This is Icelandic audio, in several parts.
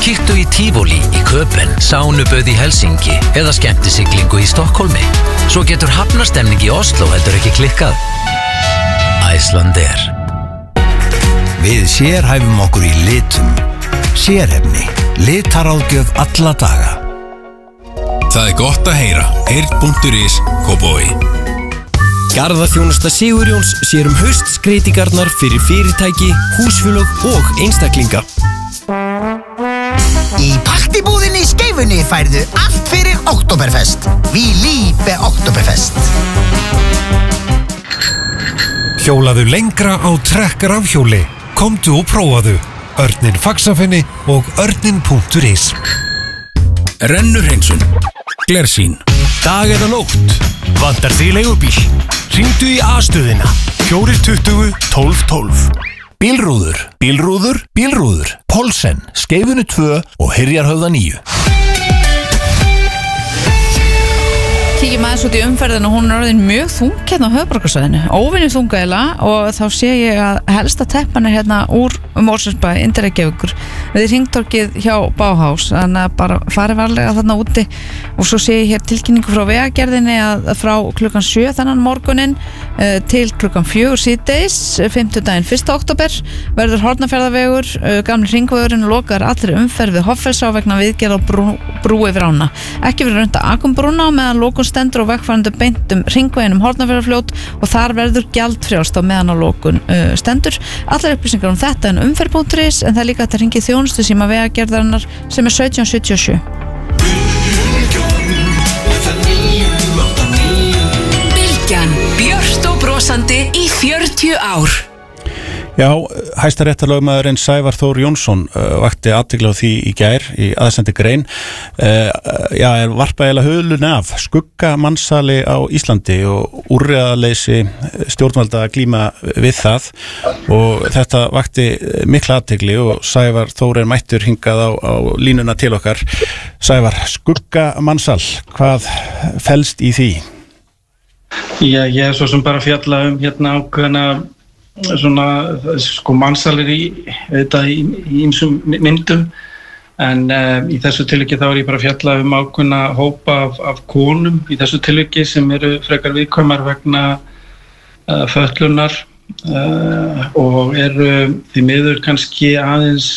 Kíktu í Tivoli í Köpen, sánuböð í Helsingi eða skemmtisiglingu í Stokkólmi. Svo getur hafnastemning í Oslo heldur ekki klikkað. Icelandair. Við sérhæfum okkur í litum. Sérhæfni. Litaráðgjöf alla daga. Það gott að heyra. Heyrn.is Kópavogi. Garðaþjónusta Sigurjóns sér haustskreytingarnar fyrir fyrirtæki, húsfélög og einstaklinga. Í partibúðinni í Skeifunni færðu allt fyrir Oktoberfest. Við líbe Oktoberfest. Hjólaðu lengra á Trek rafhjóli. Komdu og prófaðu. Örninn Faxafinni og örninn.is. Rennurhreinsun. Glersýn. Dag eða nótt. Vantar því leigubíl. Hringdu í A-stöðina. 420 12 12. Bílrúður. Pólsen, Skeifunni 2 og Hyrjarhöfða 9. Kíkjum aðeins út í umferðinu og hún orðin mjög þung hérna á höfuðborgarsvæðinu, óvenju þung eiginlega, og þá sé ég að helsta teppan hérna úr Mosfellsbæ inn til Reykjavíkur við hringtorgið hjá Bauhaus, þannig að bara farið varlega þarna úti. Og svo sé ég hér tilkynningu frá Vegagerðinni að frá klukkan 7 þennan morguninn til klukkan 4 síðdegis, 50daginn 1. október, verður Hornafjarðarvegur, gamli hringvegurinn, lokaður allri umferð við Hoffellsá vegna viðgerð á brú yfir ána. Ekki verður reynt að Akumbrúna meðan lokun stendur og vegfarandi beint hringveginum Hornafjarðarfljót og þar verður gjaldfrjálst á meðan á lokun stendur. Allar upplýsingar um þetta en umferð.is, en það er líka hægt að hringja í þjónustusíma Vegagerðarinnar sem er 1777. Bylgjan, björt og brosandi í 40 ár. Já, hæstaréttarlögmaðurinn Sævar Þór Jónsson vakti athygli á því í gær í aðsendi grein. Er varpa eiginlega hulunni af skuggamansali á Íslandi og úrræðaleysi stjórnvalda að glíma við það, og þetta vakti mikla athygli og Sævar Þór mættur hingað á línuna til okkar. Sævar, skuggamansal, hvað felst í því? Já, ég svo sem bara fjalla hérna ákveðna svona mansalir í ýmsum myndum, en í þessu tilviki þá er ég bara að fjalla ákveðna hópa af konum í þessu tilviki sem eru frekar viðkvæmar vegna fötlunar og eru því miður kannski aðeins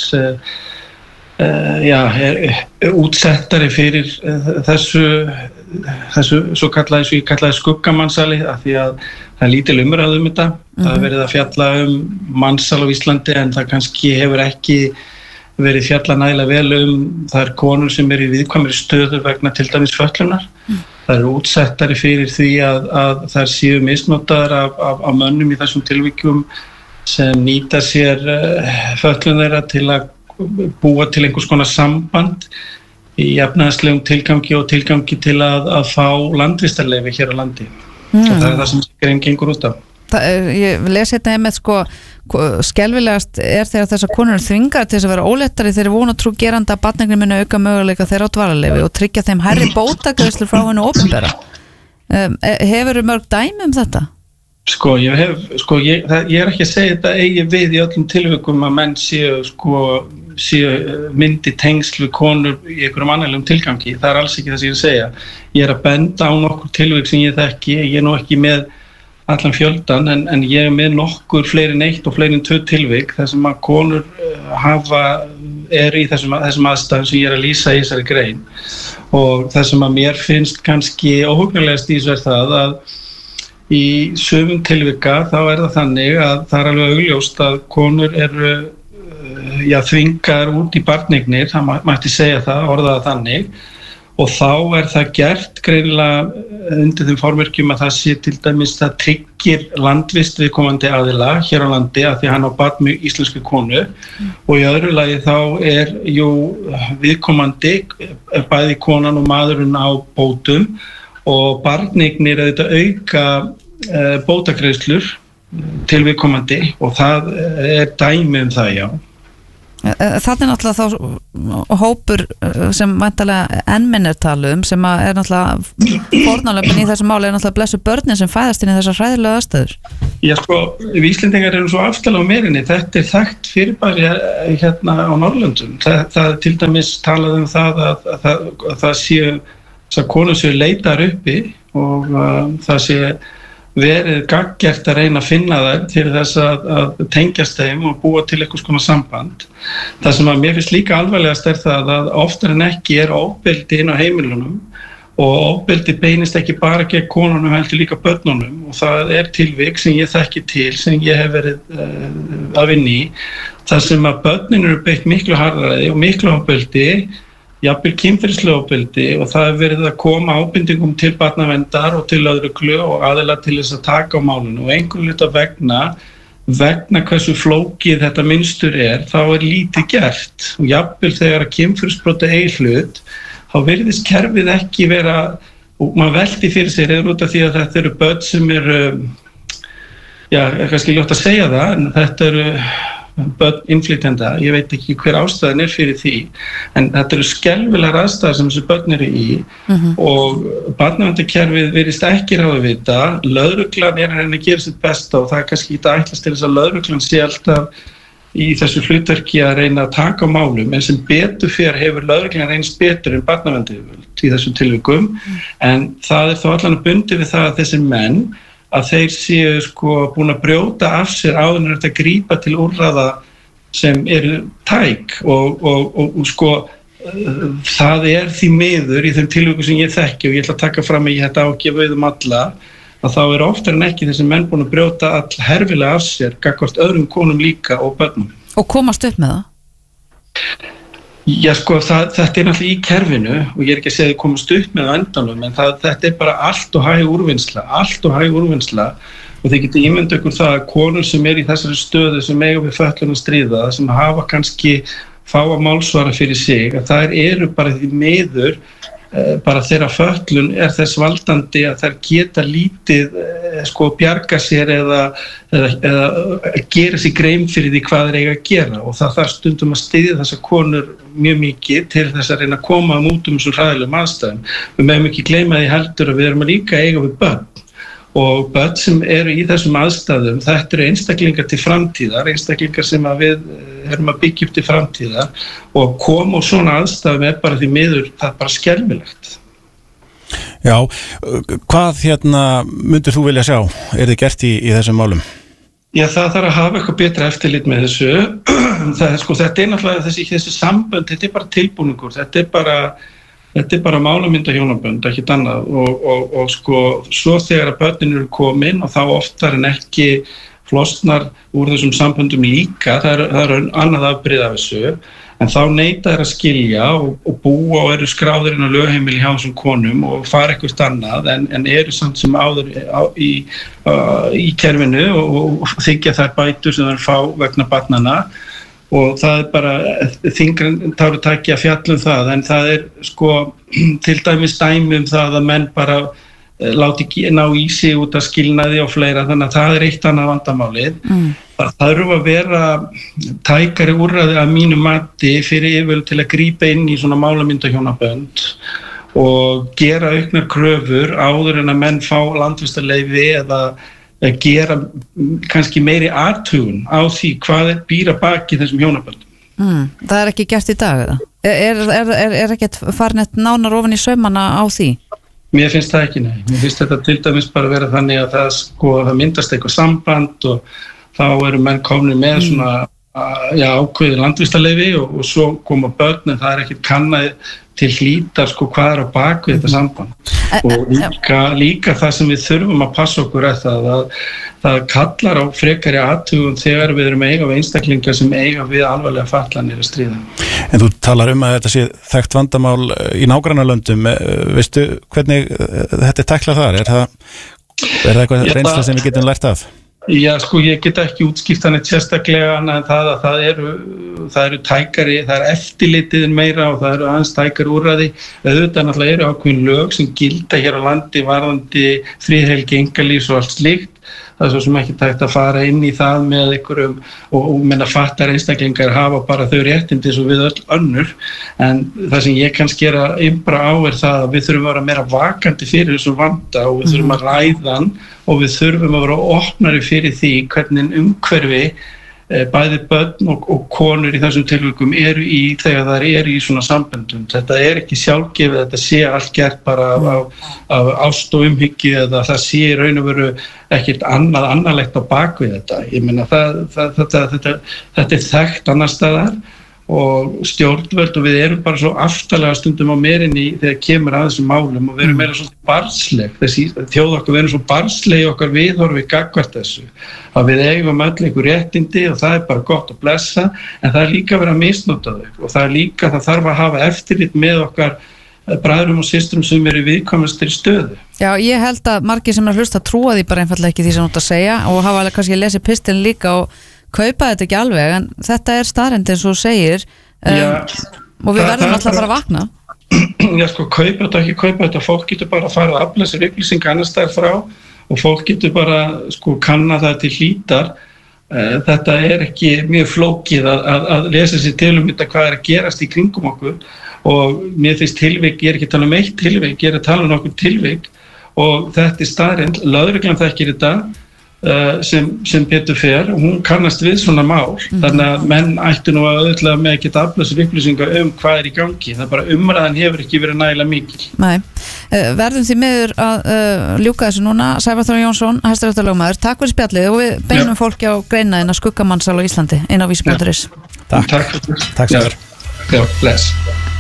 útsettari fyrir þessu svo kallaði, eins og ég kallaði skuggamansali, af því að það er lítil umræða þetta. Það er verið að fjalla mansal á Íslandi en það kannski hefur ekki verið fjalla nægilega vel þær konur sem eru í viðkvæmri stöðu vegna til dæmis fötlunar. Það eru útsettari fyrir því að þær séu misnotaðar af mönnum í þessum tilvikum sem nýta sér fötlun þeirra til að búa til einhvers konar samband í efnahagslegum tilgangi og tilgangi til að fá landvistarleyfi hér á landi. Og það er það sem grein gengur út á. Ég lesi þetta með skelfilegast er þegar þessar konur þvingar til þess að vera óléttari þegar vona trú geranda að barneignir muni auka möguleika þeirra á dvalarleyfi og tryggja þeim hærri bótagreiðslur frá hinu opinbera. Hefurðu mörg dæmi um þetta? Ég er ekki að segja þetta eigi við í öllum tilvikum að menn séu myndi tengsl við konur í einhverjum annarlegum tilgangi. Það er alls ekki það sem ég er að segja. Ég er að benda á nokkur tilvik sem ég þekki. Ég er nú ekki með allan fjöldan en ég er með nokkur fleiri en 1 og fleiri en 2 tilvik þar sem að konur eru í þessum aðstæðum sem ég er að lýsa í þessari grein. Og það sem að mér finnst kannski óhugnarlegast í þessu er það að í sumum tilvika þá er það þannig að það er alveg augljóst að konur eru þvingar út í barneignir, það mætti segja það, orða það þannig, og þá er það gert greinilega undir þeim formerkjum að það sé til dæmis það tryggir landvist viðkomandi aðila hér á landi að því hann á barn með íslenskri konu og í öðru lagi þá er viðkomandi bæði konan og maðurinn á bótum og barneignir auðvitað auka bótagreiðslur til viðkomandi og það er dæmi um það, já. Það náttúrulega þá hópur sem væntanlega ennmenn talum sem er náttúrulega fórnarlöfin í þessu máli náttúrulega blessu börnin sem fæðast inn í þessar hræðilegu aðstæður. Já við Íslendingar erum svo afstæðlega á meirinni, þetta þekkt fyrirbæri hérna á Norðurlöndum. Það til dæmis talað það að það séu þessar konur séu leitar uppi og það sé verið gagngert að reyna að finna þær til þess að tengjast þeim og búa til einhvers konar samband. Það sem að mér finnst líka alvarlegast það að oftar en ekki ofbeldi inn á heimilunum og ofbeldi beinist ekki bara gegn konunum heldur líka börnunum og það tilvik sem ég þekki til, sem ég hef verið að vinna í, þar sem að börnin eru beitt miklu harðræði og miklu ofbeldi, jafnvel kynferðislega ofbeldi og það verið að koma ábendingum til barnaverndar og til lögreglu og aðila til þess að taka á málinu og einhverju hluta vegna hversu flókið þetta mynstur þá lítið gert og jafnvel þegar að kynferðisbrot hlut þá virðist kerfið ekki vera og maður velti fyrir sér út af því að þetta eru börn sem eru kannski ljótt að segja það en þetta eru börn innflytjenda, ég veit ekki hver ástæðan fyrir því, en þetta eru skelfilegar aðstæður sem þessu börn eru í og barnaverndarkerfið virðist ekki ráða við þetta, lögreglan að reyna að gera sitt besta og það kannski ekki að ætlast til þess að lögreglan sé alltaf í þessu hlutverki að reyna að taka á málum, en sem betur fyrir hefur lögreglan reynst betur en barnaverndaryfirvöld í þessum tilvikum, en það þó allan bundið við það að þessir menn að þeir séu búin að brjóta af sér áður en þetta grípa til úrræða sem eru tæk og það því miður í þeim tilvikum sem ég þekki og ég ætla að taka fram að ég þetta á að gefa við alla að þá oftar en ekki þessi menn búin að brjóta all herfilega af sér gagnvart öðrum konum líka og börnum. Og komast upp með það? Já þetta náttúrulega í kerfinu og ég ekki að segja að þið komast upp með það endanum en þetta bara allt og hæg úrvinnsla og þið getið ímyndað ykkur það að konur sem í þessari stöðu sem eiga við fötlun að stríða sem hafa kannski fáa málsvara fyrir sig að þær eru bara því miður bara þeirra fötlun þess valdandi að þær geta lítið bjarga sér eða gera sér grein fyrir því hvað þeir eiga að gera og það þarf stundum að styðja þessar konur mjög mikið til þess að reyna að koma út þessum hræðilegum aðstæðum. Við megum ekki gleyma því heldur að við erum líka eiga við börn og börn sem eru í þessum aðstæðum, þetta eru einstaklingar til framtíðar, einstaklingar sem að við erum að byggja upp til framtíðar og koma úr svona aðstæðum bara því miður, það bara skelfilegt. Já, hvað myndir þú vilja sjá, þið gert í þessum málum? Já, það þarf að hafa eitthvað betra eftirlit með þessu. Þetta náttúrulega þessi sambönd, þetta bara tilbúningur, þetta bara málamyndahjónabönd, ekkert annað og svo þegar að börnin eru komin og þá oftar en ekki flosnar úr þessum samböndum líka, það er annað afbrigði af þessu, en þá neita þeir að skilja og búa og eru skráðir inn á lögheimili hjá þessum konum og fara eitthvað annað en eru samt sem áður í kerfinu og þiggja þær bætur sem þeir fá vegna barnanna og það bara þyngra tárataki að fjalla það en það til dæmis dæmi það að menn bara láti ná í sig út af skilnaði og fleira þannig að það eitt annað vandamálið. Það þarf að vera tækari úrræði að mínu mati fyrir yfirvöld til að grípa inn í svona málamyndahjónabönd og gera auknar kröfur áður en að menn fá landvistarleyfi eða gera kannski meiri athugun á því hvað býr að baki þessum hjónaböndum. Það ekki gert í dag eða? Er ekkert farnett nánar ofan í saumana á því? Mér finnst það ekki, nei. Mér finnst þetta til dæmis bara vera þannig að það myndast eitthvað samband og þá eru menn komnir með svona ákveðið landvistarleyfi og svo koma börn en það er ekkert kannað til hlítar hvað á bak við þetta samband og líka það sem við þurfum að passa okkur það kallar á frekari athugum þegar við erum eiga við einstaklingar sem eiga við alvarlega fatlanir að stríða. En þú talar að þetta sé þekkt vandamál í nágrannalöndum, veistu hvernig þetta tæklað þar? Er það eitthvað reynsla sem við getum lært af? Já, ég get ekki útskýrt þannig sérstaklega en það eru tækari, það er eftirlitið meira og það eru aðeins tækari úrræði. Auðvitað náttúrulega eru ákveðin lög sem gilda hér á landi varðandi friðhelgi einkalífs og allt slíkt það er svo sem ekki tækt að fara inn í það með einhverjum og menna fattar einstaklingar hafa bara þau réttindi svo við öll önnur, en það sem ég kannski er að ymbra á það að við þurfum að vera meira vakandi fyrir þessum vanda og við þurfum að ræða hann og við þurfum að vera opnari fyrir því hvernig umhverfi bæði börn og konur í þessum tilvikum eru í þegar þær eru í svona samböndum. Þetta er ekki sjálfgefið, þetta sé allt gert bara af ást og umhyggju eða það sé í raun og veru ekkert annarlegt á bakvið þetta. Ég meina þetta er þekkt annars staðar og stjórnvöld og við erum bara svo aftalega stundum á merinni þegar kemur að þessum málum og við erum meira svona barnsleg, þessi þjóð okkar, við erum svo barnsleg í okkar viðhorfi gagnvart þessu, að við eigum öll einhver réttindi og það er bara gott að blessa, en það er líka verið að misnota þau og það þarf að hafa eftirlit með okkar bræðrum og systrum sem eru viðkvæmastri stöðu. Já, ég held að margir sem er að hlusta trúa því bara einfallega ekki því sem þú ert að segja og hafa alveg kannski lesið pistilin líka og kaupa þetta ekki alveg, en þetta er staðreynd eins og þú segir og við verðum alltaf að fara að vakna. Já, sko, kaupa þetta, fólk getur bara að fara að afla sér upplýsingar annars staðar frá og fólk getur bara, sko, kanna það til hlítar. Þetta er ekki mjög flókið að lesa sér til þetta hvað er að gerast í kringum okkur og mér finnst tilvik, ég er ekki að tala um eitt tilvik, ég er að tala um nokkur tilvik og þetta er staðreynd, lögreglan þekkir þetta sem betur fer, hún kannast við svona mál, þannig að menn ættu nú að auðvitað með að geta aflað sér upplýsingar hvað er í gangi, það er bara umræðan hefur ekki verið nægilega mikil. Nei, verðum því miður að ljúka þessu núna. Sævar Þór Jónsson, hæstaréttarlögmaður, takk fyrir spjallið og við beinum fólki á greinaðina skuggamannsal á Íslandi inn á vísi.is. Takk Sævar. Já, bless.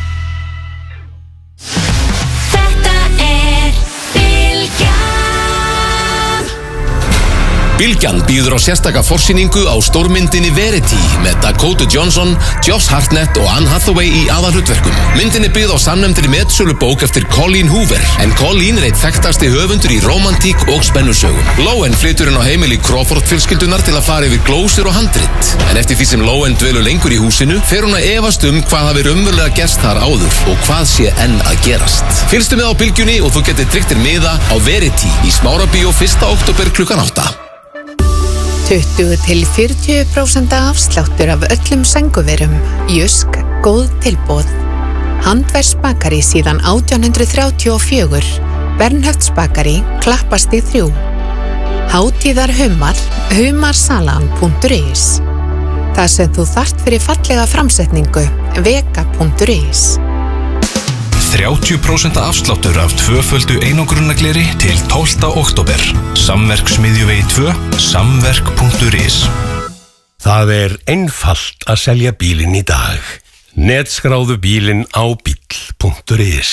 Bylgjan býður á sérstaka forsýningu á stórmyndinni Verity með Dakota Johnson, Josh Hartnett og Anne Hathaway í aðalhlutverkum. Myndin er byggð á samnefndri metsölubók eftir Colleen Hoover, en Colleen er einn þekktasti höfundur í rómantík og spennusögum. Lowen flytur inn á heimili Crawford-fjölskyldunar til að fara yfir glósir og handrit, en eftir því sem Lowen dvelur lengur í húsinu fer hún að efast hvað hafi raunverulega gerst þar áður og hvað sé enn að gerast. Fylgstu með á Bylgjunni og þú getur tryggtir miða á Verity í Smárabíó 1. október klukkan 8. 20-40% afsláttur af öllum sængurverum. Jysk, góð tilboð. Handverksbakari síðan 1834. Bernhöftsbakari, Klappastíg 3. Hátíðar humar, humarsalan.is. Það sem þú þarft fyrir fallega framsetningu, vega.is. 30% afsláttur af tvöföldu einangrunargleri til 12. október. Samverksmiðjuvegi 2, samverk.is. Það er einfalt að selja bílinn í dag. Netskráðu bílinn á bíl.is.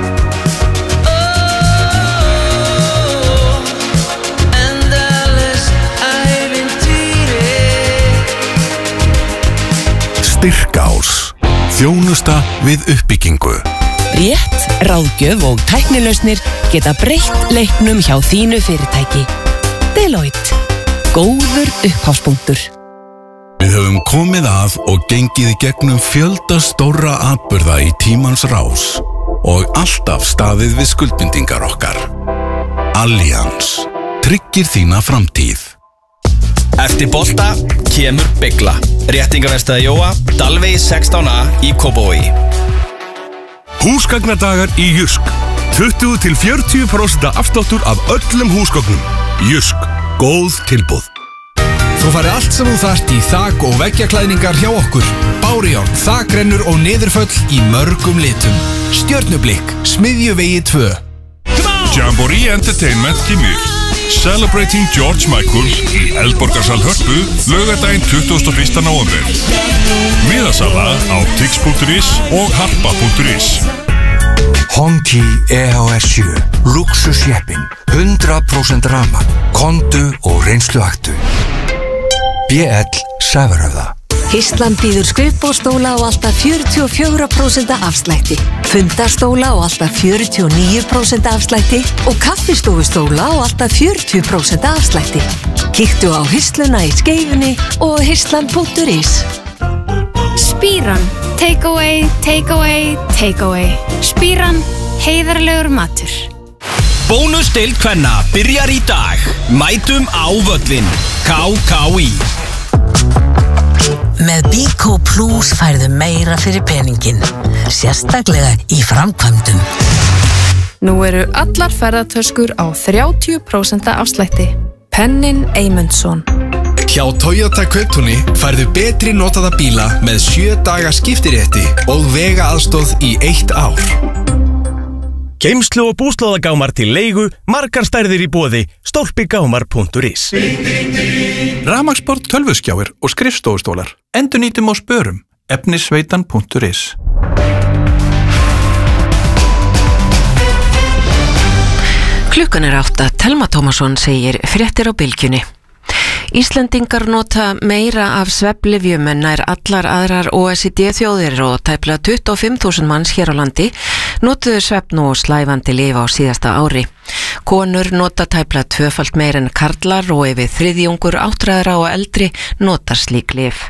Styrkás. Þjónusta við uppbyggingu. Rétt, ráðgjöf og tæknilausnir geta breytt leiknum hjá þínu fyrirtæki. Deloitte. Góður upphafspunktur. Við höfum komið að og gengið í gegnum fjölda stórra atburða í tímans rás og alltaf staðið við skuldbindingar okkar. Allianz. Tryggir þína framtíð. Eftir bolta kemur Bygla. Réttingaverstaði Jóa, Dalvegi 16a í Kópavogi. Húsgagnadagar í Jysk. 20-40% afsláttur af öllum húsgögnum. Jysk. Góð tilboð. Þú farið allt sem þú þarft í þak- og veggjaklæðningar hjá okkur. Bárujárn, þakrennur og niðurföll í mörgum litum. Stjörnublikk, Smiðjuvegi 2. Jamboree Entertainment kynir Celebrating George Michael í Eldborgarsal Hörpu laugardaginn 21. nóvember. Miðasala á tix.is og harpa.is. Honky EHS 7. Luxusjeppin. 100% rafmagn. Kondu og reynsluaktu. BL Sævarhöfða. Histlan býður skrifborðstóla á alltaf 44% afslætti, fundastóla á alltaf 49% afslætti og kaffistofustóla á alltaf 40% afslætti. Kíktu á Histluna í Skeifunni og histlan.is. Spíran. Take away, take away, take away. Spíran. Heiðarlegur matur. Bónusdeild kvenna byrjar í dag. Mætum á völlin. KKÍ. Með Bíkó Plus færðu meira fyrir peningin, sérstaklega í framkvæmdum. Nú eru allar ferðatöskur á 30% afslætti. Pennin Eymundsson. Hjá Toyota Kauptúni færðu betri notaða bíla með 7 daga skiptirétti og vega aðstóð í 1 ár. Geymslu og búslóðagámar til leigu, margar stærðir í boði, stolpigámar.is. Rafmagnsport, tölvuskjáir og skrifstofustólar. Endurnýtum á spörum. efnisveitan.is. Klukkan 8, Telma Tómasson segir fréttir á Bylgjunni. Íslendingar nota meira af svefnlyfjum en nær allar aðrar OECD-þjóðir og tæplega 25.000 manns hér á landi notuðu svefn og slævandi lyf á síðasta ári. Konur nota tæplega 2-falt meir en karlar og yfir þriðjungur áttræðra og eldri notar slík lyf.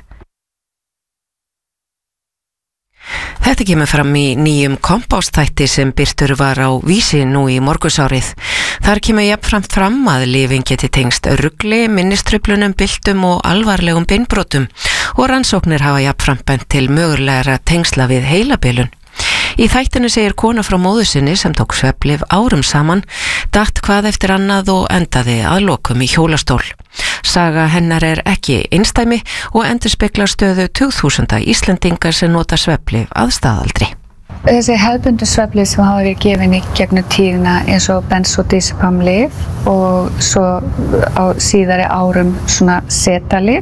Þetta kemur fram í nýjum kompástþætti sem birtur var á Vísi nú í morgunsárið. Þar kemur jafnframt fram að lyfin geti tengst rugli, minnistruflunum, byltum og alvarlegum beinbrotum og rannsóknir hafa jafnframt bent til mögulegra tengsla við heilabilun. Í þættinu segir kona frá móður sinni sem tók svefnlyf árum saman, datt hvað eftir annað og endaði að lokum í hjólastól. Saga hennar er ekki einstæmi og endurspeglar stöðu 2000 Íslendingar sem nota svefnlyf að staðaldri. Þessi hefðbundnu svefnlyf sem hafa verið gefin í gegnum tíðina eins og benzodiazepamlyf og svo á síðari árum svona setalyf,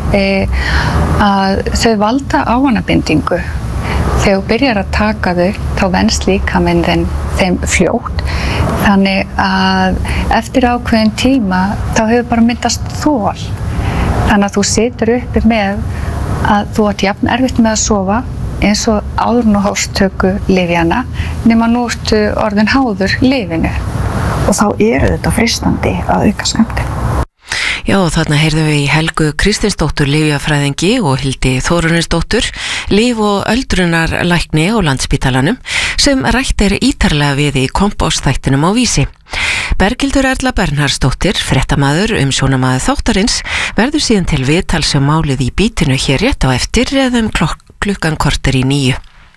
að þau valda ávanabindingu. Þegar þú byrjar að taka þau, þá venst líkaminn þeim fljótt. Þannig að eftir ákveðin tíma, þá hefur bara myndast þol. Þannig að þú situr uppi með að þú átt jafn erfitt með að sofa eins og áður nú hófstöku lyfjanna, nema nú ertu orðin háður lyfinu. Og þá þetta freistandi að auka skammtinn. Já, þarna heyrðum við í Helgu Kristinsdóttur lyfjafræðingi og Hildi Þórunisdóttur, lyf- og öldrunarlækni á Landspítalanum, sem rætt ítarlega við í kompástþættinum á Vísi. Berghildur Erla Bernharðsdóttir, fréttamaður, umsjónamaður þáttarins, verður síðan til viðtals um málið í bítinu hér rétt á eftir eða klukkan korter í 9.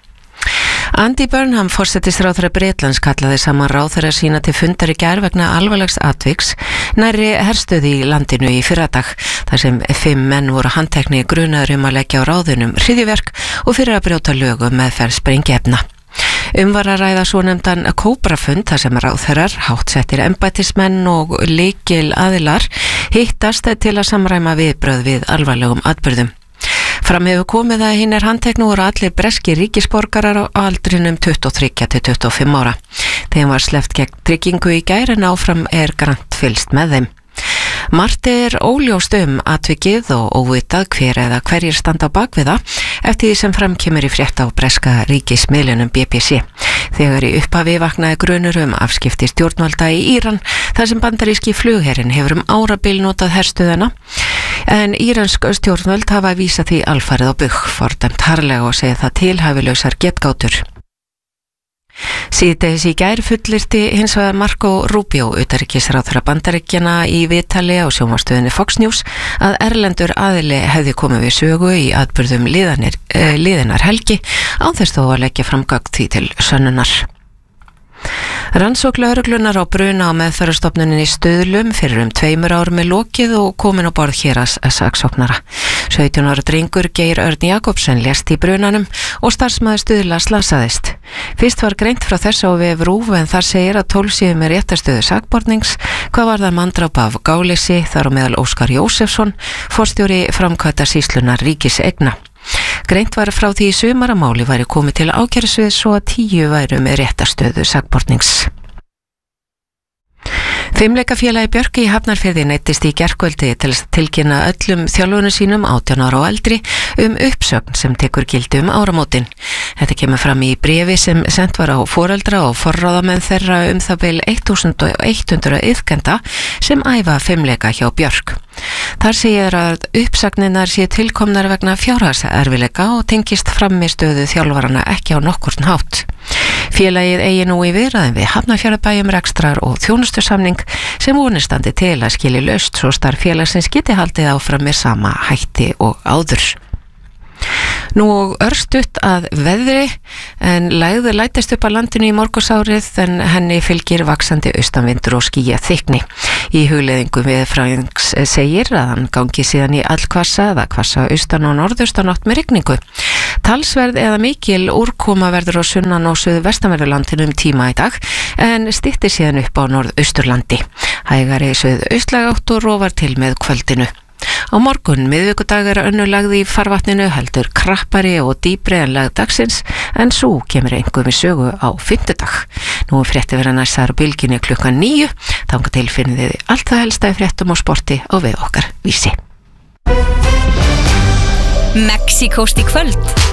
Andy Burnham, forsætisráðherra Bretlands, kallaði saman ráðherra sína til fundar í gær vegna alvarlegs atviks nærri herstöð í landinu í fyrradag, þar sem 5 menn voru handteknir grunaður að leggja á ráðunum hryðjuverk og fyrir að brjóta lög meðferð sprengiefna. Var að ræða svonefndan kóbrafund þar sem ráðherrar, háttsettir embættismenn og lykil aðilar hittast til að samræma viðbrögð við alvarlegum atburðum. Fram hefur komið að hinn handteknu voru allir breski ríkisborgarar á aldrinum 23 til 25 ára. Þeim var sleppt gegn tryggingu í gær en áfram grannt fylgst með þeim. Margt óljóst atvikið og óvitað hver eða hverjir standa á bakviða eftir því sem framkemur í frétt á breska ríkismiðlunum BBC. Þegar í upphafi vaknaði grunur afskipti stjórnvalda í Íran þar sem bandaríski flugherinn hefur árabil notað herstöðina, en íransk stjórnvöld hafa vísað því alfarið á bug, fordæmt harðlega og segja það tilhæfilausar getgátur. Síðdegis í gær fullyrti hins vegar Marco Rubio, utanríkisráðherra Bandaríkjanna, í viðtali á sjónvarpsstöðinni Fox News að erlendur aðili hefði komið við sögu í atburðum liðinnar helgi án þess þó að leggja fram gögn því til sönnunar. Rannsókn lögreglunar á bruna á meðferðarstofnuninni í Stuðlum fyrir 2 árum lokið og komin á borð héraðssaksóknara. 17 ára drengur Geir Örn Jakobsen lést í brunanum og starfsmaður Stuðla slasaðist. Fyrst var greint frá þess á vef RÚV en þar segir að 12 séu með réttarstöðu sakbornings hvað varðar manndráp af gáleysi, þar á meðal Óskar Jósefsson, forstjóri framkvæmdasýslunnar ríkiseigna. Greint var frá því í sumaramáli væri komið til ákærusviðs svo að 10 væru með réttarstöðu sakbornings. Fimleikafélagi Björk í Hafnarfirði neyddist í gærkvöldi til að tilkynna öllum þjálfunum sínum 18 ára og eldri uppsögn sem tekur gildi áramótin. Þetta kemur fram í bréfi sem sent var á foreldra og forráðamenn þeirra það bil 1100 iðkenda sem æfa fimleika hjá Björk. Þar segir að uppsagninnar sé tilkomnar vegna fjárhagserfiðleika og tengist framistöðu þjálfarana ekki á nokkurn hátt. Félagið eigi nú í viðræðum við Hafnarfjarðarbæ rekstrar og þjónustusamning sem vonir standi til að skilja laust svo starf félagsins geti haldið áfram með sama hætti og áður. Nú örstutt að veðri en lægð lætist upp að landinu í morgunsárið en henni fylgir vaxandi austanvindur og skýjaþykni. Í hugleiðingum veðurfræðings segir að hann gangi síðan í allhvassa eða hvassa austan og norðaustanátt með rigningu. Talsverð eða mikil úrkoma verður á sunnan og suðvestanverðurlandinu tíma í dag en styttir síðan upp á norðausturlandi. Hægari suðaustlæg átt og rofar til með kvöldinu. Á morgun, miðvikudag önnur lagði í farvatninu heldur krappari og dýpri en lagð dagsins en svo kemur einhverjum í sögu á fimmtudag. Nú frétti vera næstar á bylginni klukkan 9, þangað til finnið þið allt það helsta í fréttum og sporti á vef okkar Vísi. Mexíkóst í kvöld